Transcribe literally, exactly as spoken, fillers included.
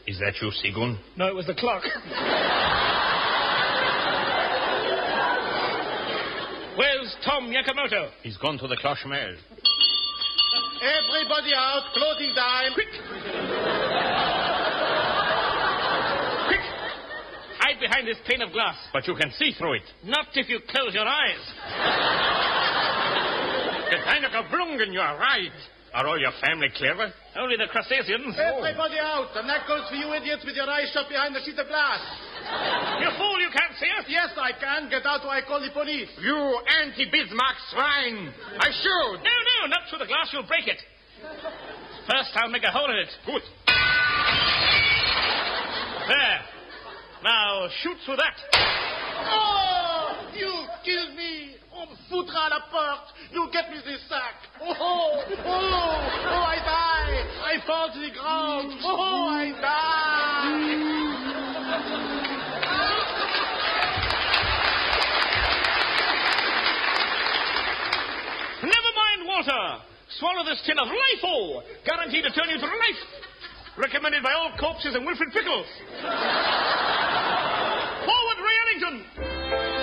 Is that you, Sigun? No, it was the clock. Where's Tom Yakamoto? He's gone to the Clochemare. Everybody out. Closing time. Quick! Quick! Hide behind this pane of glass. But you can see through it. Not if you close your eyes. Geteiniger Blungen, you are right. Are all your family clever? Only the crustaceans. Everybody out. And that goes for you idiots with your eyes shut behind the sheet of glass. You fool, you can't see us. Yes, I can. Get out or I call the police. You anti-Bismarck swine. I shoot. No, no, not through the glass. You'll break it. First, I'll make a hole in it. Good. There. Now, shoot through that. Oh, you killed me. On me foutra à la porte. You'll get me this sack. Oh, oh, oh, oh, I die. I fall to the ground. Oh, I die. Never mind water. Swallow this tin of Life-O. Guaranteed to turn you to life. Recommended by all corpses and Wilfred Pickles.